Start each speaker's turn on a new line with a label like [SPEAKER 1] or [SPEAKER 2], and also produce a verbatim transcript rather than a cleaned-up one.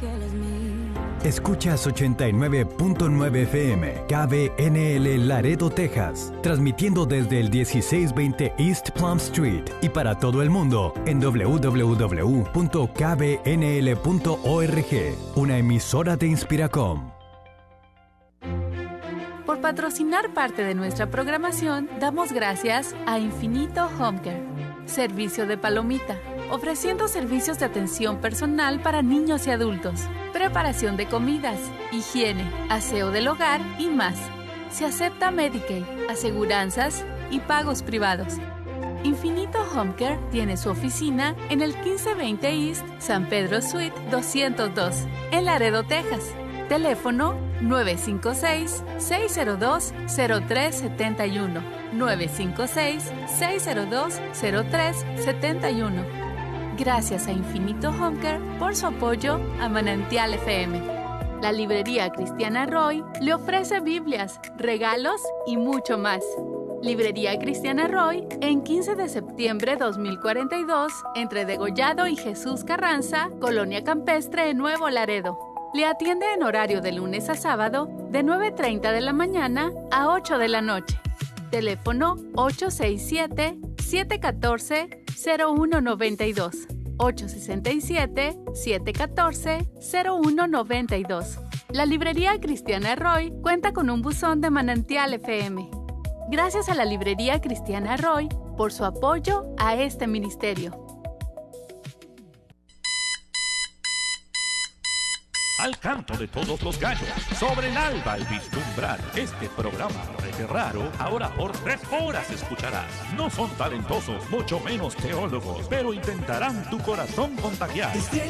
[SPEAKER 1] Escuchas ochenta y nueve punto nueve F M, K B N L Laredo, Texas, transmitiendo desde el dieciséis veinte East Plum Street y para todo el mundo en doble u doble u doble u punto k b n l punto org, una emisora de Inspiracom.
[SPEAKER 2] Por patrocinar parte de nuestra programación, damos gracias a Infinito Home Care, servicio de palomita, ofreciendo servicios de atención personal para niños y adultos, preparación de comidas, higiene, aseo del hogar y más. Se acepta Medicaid, aseguranzas y pagos privados. Infinito Home Care tiene su oficina en el quince veinte East San Pedro Suite doscientos dos, en Laredo, Texas. Teléfono nueve cinco seis, seis cero dos, cero tres siete uno, nueve cinco seis, seis cero dos, cero tres siete uno. Gracias a Infinito Home Care por su apoyo a Manantial F M. La librería Cristiana Roy le ofrece Biblias, regalos y mucho más. Librería Cristiana Roy en quince de septiembre dos mil cuarenta y dos, entre Degollado y Jesús Carranza, Colonia Campestre, en Nuevo Laredo. Le atiende en horario de lunes a sábado de nueve treinta de la mañana a ocho de la noche. Teléfono ocho seis siete, siete uno cuatro, cero uno nueve dos. ocho seis siete, siete uno cuatro, cero uno nueve dos. La librería Cristiana Roy cuenta con un buzón de Manantial F M. Gracias a la librería Cristiana Roy por su apoyo a este ministerio.
[SPEAKER 3] Al canto de todos los gallos, sobre el alba al vislumbrar, este programa Reggae Raro, ahora por tres horas escucharás. No son talentosos, mucho menos teólogos, pero intentarán tu corazón contagiar.